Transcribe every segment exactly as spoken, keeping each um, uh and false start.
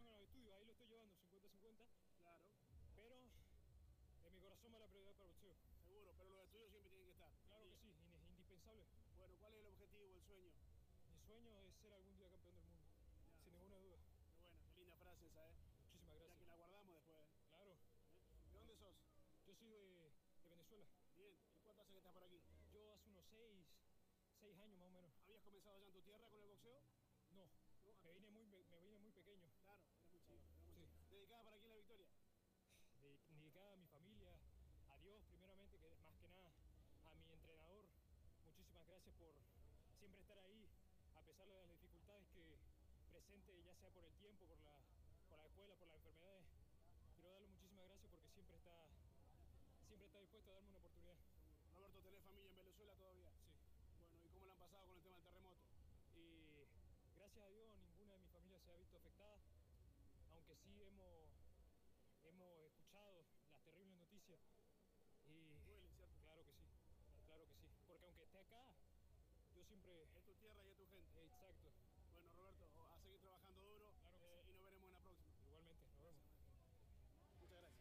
en los estudios, ahí lo estoy llevando cincuenta cincuenta. Claro. Pero en mi corazón va la prioridad para el boxeo. Seguro, pero los estudios siempre tienen que estar. Claro que sí, indispensable. Bueno, ¿cuál es el objetivo, el sueño? Mi sueño es ser algún día campeón del mundo, ya, sin ninguna duda. Qué bueno, qué linda frase esa, ¿eh? Muchísimas gracias. Ya que la guardamos después. ¿Eh? Claro. ¿Eh? ¿De dónde sos? Yo soy de, de Venezuela. Bien, ¿y cuánto hace que estás por aquí? Yo hace unos seis, seis años más o menos. ¿Habías comenzado ya en tu tierra con el boxeo? No, no me, vine muy, me vine muy pequeño. Claro, era muy chico. Era muy sí. chico. ¿Dedicada para quién la victoria? Dedicada a mi familia, a Dios primeramente, que más que nada a mi entrenador. Muchísimas gracias por siempre estar ahí, a pesar de las dificultades que presente, ya sea por el tiempo, por la, por la escuela, por las enfermedades. Quiero darle muchísimas gracias porque siempre está, siempre está dispuesto a darme una oportunidad. Roberto, ¿tenés familia en Venezuela todavía? Sí. Bueno, ¿y cómo la han pasado con el tema del terremoto? Y gracias a Dios ninguna de mi familia se ha visto afectada, aunque sí hemos, hemos escuchado las terribles noticias. Y duele, ¿cierto? Claro que sí, claro que sí, porque aunque esté acá, yo siempre... Es tu tierra y es tu gente. Exacto. Bueno, Roberto, a seguir trabajando duro, claro que eh, sí. Y nos veremos en la próxima. Igualmente, nos vemos. Muchas gracias.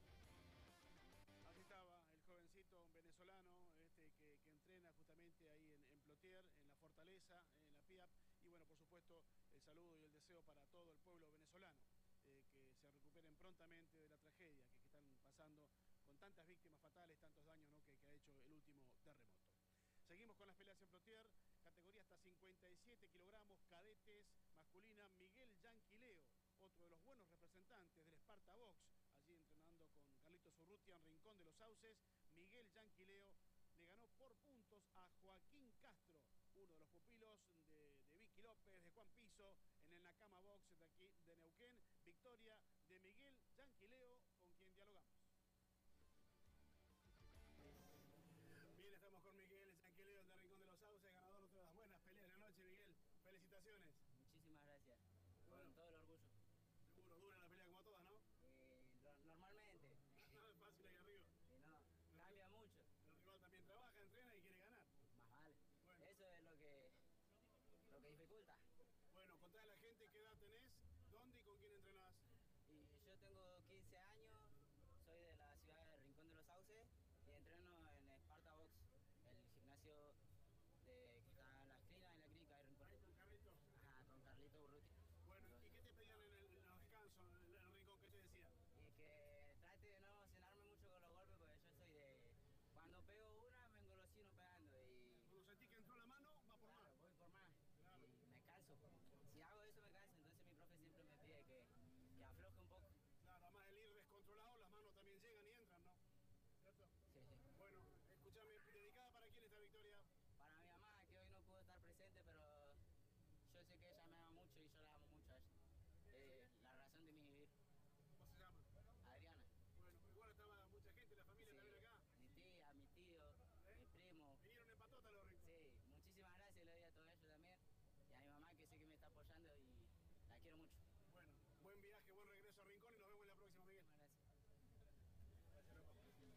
Así estaba el jovencito venezolano este, que, que entrena justamente ahí en, en Plotier, en la Fortaleza, en la P I A P. Y bueno, por supuesto, el saludo y el deseo para todo el pueblo venezolano. Eh, que se recuperen prontamente de la tragedia que, que están pasando con tantas víctimas fatales, tantos daños, ¿no? que, que ha hecho el último terremoto. Seguimos con las peleas en Plotier, categoría hasta cincuenta y siete kilogramos, cadetes, masculina, Miguel Yanquileo, otro de los buenos representantes del Sparta Box, allí entrenando con Carlitos Urrutia en Rincón de los Sauces. Miguel Yanquileo le ganó por puntos a Joaquín Castro, uno de los pupilos de, de Vicky López, de Juan Piso, en el Nakama Box de aquí de Neuquén. Victoria de Miguel Yanquileo, con quien dialogamos. Bien, estamos con Miguel Yanquileo de Rincón de los Sauces, ganador de las buenas peleas de la noche. Miguel, felicitaciones. Muchísimas gracias, bueno, con todo el orgullo. Seguro, dura la pelea como todas, ¿no? Eh, lo, normalmente. No es fácil ahí arriba. Sí, no, cambia mucho. El rival también trabaja, entrena y quiere ganar. Más vale. Bueno. Eso es lo que, lo que dificulta. Bueno, contá a la gente qué edad tenés, dónde y con quién entrenás. Y yo tengo quince años, soy de la ciudad de Rincón de los Sauces y entreno en Sparta Box, el gimnasio de, que está en la esquina, en la clínica de Rincón. Ahí con Carlito. Ajá, con Carlito Urrutia. Bueno, ¿y qué te pedían en, el, en los descansos, en el Rincón, qué te decían? Y que trate de no emocionarme mucho con los golpes porque yo soy de... Cuando pego una, me engolosino pegando y... Cuando sentí que entró la mano, va por claro, más. voy por más. Claro. Y me canso. Si hago eso, me canso. Entonces mi profe siempre me pide que, que afloje un poco. Claro, además el ir descontrolado, las manos también llegan y entran, ¿no? ¿Cierto? Sí, sí. Bueno, escúchame, ¿dedicada para quién esta victoria? Para mi mamá, que hoy no pudo estar presente, pero yo sé que ella me ama mucho y yo la amo mucho a ella. Eh, la razón de mi vivir. ¿Cómo se llama? Adriana. Bueno, pero igual estaba mucha gente, la familia Sí, también acá. mi tía, mi tío, ¿Eh? mi primo. Vinieron en patota los ricos. Sí, muchísimas gracias le doy a todos ellos también. Y a mi mamá que sé que me está apoyando y la quiero mucho. Bueno, buen viaje, buen regreso a Rincón y nos vemos en la próxima, Miguel. Muchas gracias. Gracias, Rafa.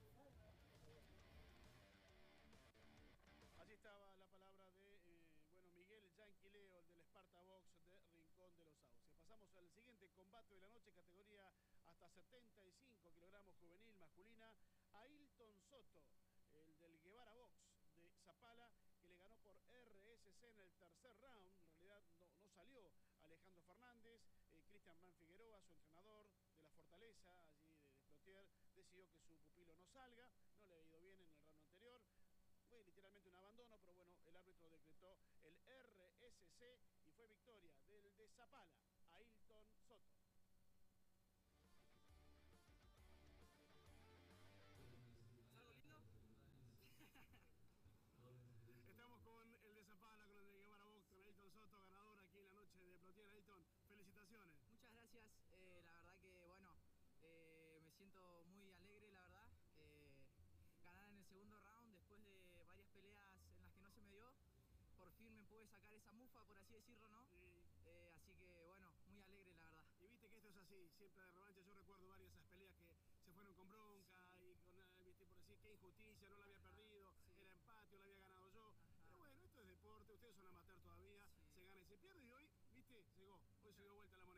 Allí estaba la palabra de eh, bueno, Miguel Yanquileo, el del Sparta Box de Rincón de los Sauces. Pasamos al siguiente combate de la noche, categoría hasta setenta y cinco kilogramos juvenil masculina. Ailton Soto, el del Guevara Box de Zapala, que le ganó por R S C en el tercer round. En realidad no, no salió Alejandro Fernández. Eh, Cristian Man Figueroa, su entrenador de la Fortaleza, allí de, de Plotier, decidió que su pupilo no salga. No le ha ido bien en el round anterior. Fue literalmente un abandono, pero bueno, el árbitro decretó el R S C y fue victoria del de Zapala, Ailton Soto. ¿Algo lindo? Estamos con el de Zapala, con el de Guevara Box, con Ailton Soto, ganador aquí en la noche de Plotier. Ailton, felicitaciones. Muchas gracias. Eh, la verdad que, bueno, eh, me siento muy alegre, la verdad. Eh, ganar en el segundo round después de varias peleas en las que no se me dio. Por fin me pude sacar esa mufa, por así decirlo, ¿no? Sí. Eh, así que, bueno, muy alegre, la verdad. Y viste que esto es así, siempre de revancha. Yo recuerdo varias de esas peleas que se fueron con bronca sí. y con, viste, por decir qué injusticia, no la había perdido, sí. era empate o la había ganado yo. Ajá. Pero bueno, esto es deporte, ustedes son amateur todavía, sí. se gana y se pierde y hoy, viste, llegó, hoy se dio vuelta la moneda. Gracias.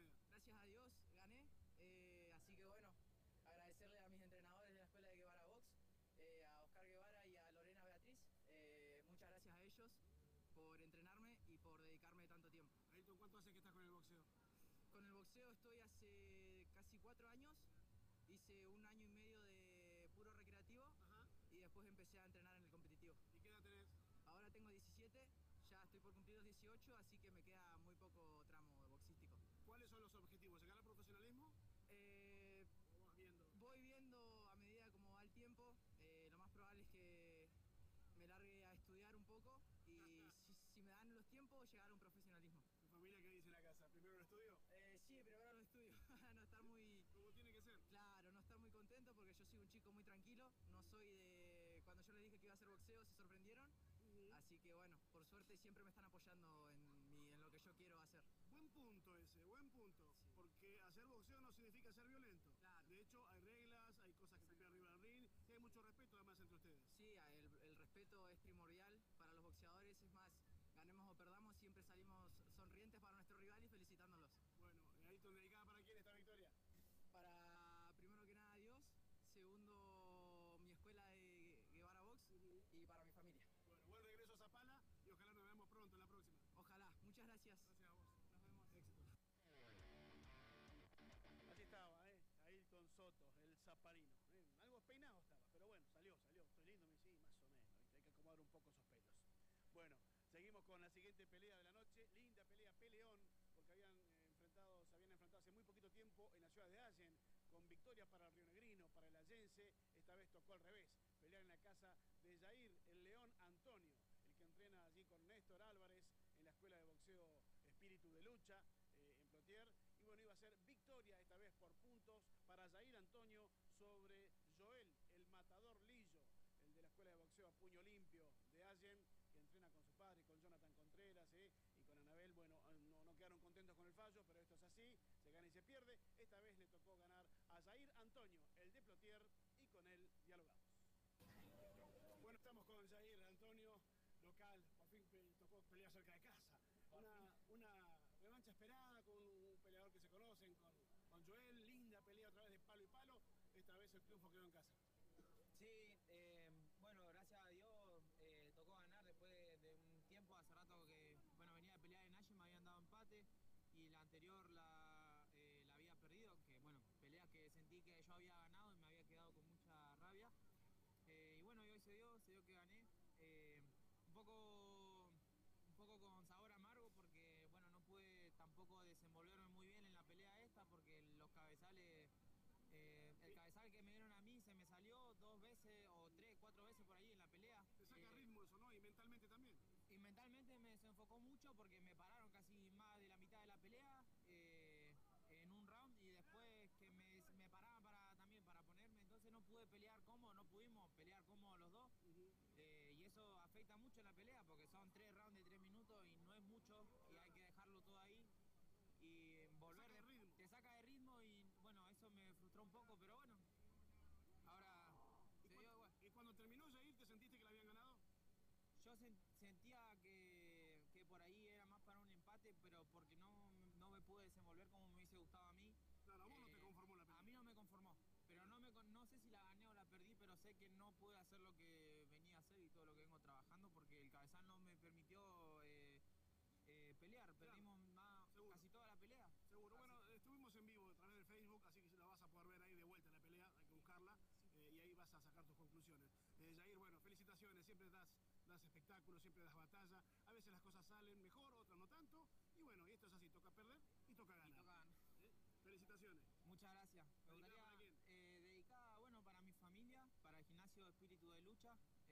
gracias a Dios gané, eh, así que bueno, agradecerle a mis entrenadores de la Escuela de Guevara Box, eh, a Oscar Guevara y a Lorena Beatriz, eh, muchas gracias a ellos por entrenarme y por dedicarme tanto tiempo. Ailton, ¿cuánto hace que estás con el boxeo? Con el boxeo estoy hace casi cuatro años, hice un año y medio de puro recreativo. Ajá. Y después empecé a entrenar en el competitivo. ¿Y qué edad tenés? Ahora tengo diecisiete, ya estoy por cumplir los dieciocho, así que me queda muy poco tramo boxístico. ¿Cuáles son los objetivos? ¿Llegar al profesionalismo? Eh, ¿O vas viendo? Voy viendo a medida como va el tiempo, eh, lo más probable es que me largue a estudiar un poco y si, si me dan los tiempos, llegar a un profesionalismo. ¿Tu familia qué dice en la casa? ¿Primero el estudio? Eh, sí, primero el estudio, no estar muy... ¿Cómo tiene que ser? Claro, no estar muy contento porque yo soy un chico muy tranquilo, no soy de... Cuando yo les dije que iba a hacer boxeo se sorprendieron, uh-huh. Así que bueno, por suerte siempre me están apoyando en, mi, en lo que yo quiero hacer. Buen punto ese, buen punto, sí. Porque hacer boxeo no significa ser violento. Claro. De hecho, hay reglas, hay cosas que se piden arriba del ring, y hay mucho respeto además entre ustedes. Sí, el, el respeto es primordial para los boxeadores, es más, ganemos o perdamos, siempre salimos sonrientes para nuestro rival y felicitándolos. Bueno, Ailton, ¿dedicada para quién esta victoria? Para, primero que nada, Dios, segundo, mi escuela de Guevara Box, uh-huh. Y para mi familia. Bueno, buen regreso a Zapala y ojalá nos veamos pronto en la próxima. Ojalá, muchas gracias. Gracias a vos. Nos vemos. Éxito. Así estaba, ¿eh? Ailton Soto, el zaparino. ¿eh? Algo peinado estaba, pero bueno, salió, salió. Estoy lindo, me sí, más o menos. ¿viste? Hay que acomodar un poco esos pelos. Bueno, seguimos con la siguiente pelea de la noche. Linda pelea, peleón, porque habían eh, enfrentado, se habían enfrentado hace muy poquito tiempo en la ciudad de Allen, con victorias para el rionegrino, para el allense. Esta vez tocó al revés, pelear en la casa de Jair, el León Antonio, el que entrena allí con Néstor Álvarez en la escuela de boxeo Espíritu de Lucha, eh, en Plotier. Y bueno, iba a ser victoria esta vez por puntos para Jair Antonio sobre Joel, el matador Lillo, el de la escuela de boxeo a puño limpio de Allen, que entrena con su padre, con Jonathan Contreras, ¿eh? Y con Anabel. Bueno, no, no quedaron contentos con el fallo, pero esto es así, se gana y se pierde. Esta vez le tocó ganar a Jair Antonio, el de Plotier, y con él dialogamos. Bueno, estamos con Jair Antonio, local, por fin tocó pelear cerca de casa. Una, una revancha esperada con un peleador que se conocen, con, con Joel, linda pelea otra vez de palo y palo. Esta vez el triunfo quedó en casa. Sí, eh, bueno, gracias a Dios eh, tocó ganar después de, de un tiempo, hace rato que, bueno, venía de pelear en Allen, me habían dado empate y la anterior la, eh, la había perdido, que bueno, peleas que sentí que yo había ganado y me había quedado con mucha rabia. Eh, y bueno, y hoy se dio, se dio que gané, eh, un poco, un poco con sabor amargo porque, bueno, no pude tampoco desenvolverme muy bien en la pelea esta porque los cabezales... Eh, el cabezal que me dieron a mí se me salió dos veces o tres, cuatro veces por ahí en la pelea. Te saca eh, ritmo eso, ¿no? Y mentalmente también. Y mentalmente me desenfocó mucho porque me pararon casi más de la mitad de la pelea eh, en un round y después que me, me paraban para, también para ponerme, entonces no pude pelear cómodo, no pudimos pelear cómodo los dos. Uh-huh. eh, y eso afecta mucho en la pelea porque son tres rounds de tres minutos y no es mucho y hay que dejarlo todo ahí. Y volver te saca, de, te saca de ritmo y bueno, eso me frustró un poco, pero bueno, ahora ¿Y se cuando, dio igual. ¿Y cuando terminó Jair, te sentiste que la habían ganado? Yo sen, sentía que, que por ahí era más para un empate, pero porque no, no me pude desenvolver como me hubiese gustado a mí. Claro, a vos eh, no te conformó la pelea. A mí no me conformó, pero no, me, no sé si la gané o la perdí, pero sé que no pude hacer lo que venía a hacer y todo lo que vengo trabajando porque el cabezal no me permitió... Eh, Eh, pelear, claro. Perdimos más, casi toda la pelea. Seguro, así. Bueno, estuvimos en vivo a través del Facebook, así que la vas a poder ver ahí de vuelta la pelea, hay que buscarla, sí. eh, y ahí vas a sacar tus conclusiones. Eh, Jair, bueno, felicitaciones, siempre das, das espectáculos, siempre das batalla, a veces las cosas salen mejor, otras no tanto, y bueno, y esto es así, toca perder y toca ganar. Y toca ganar. ¿Eh? Felicitaciones. Muchas gracias. Me gustaría para quién? Eh, dedicada, bueno, para mi familia, para el gimnasio Espíritu de Lucha,